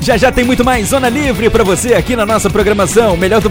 Já já tem muito mais Zona Livre pra você aqui na nossa programação. Melhor do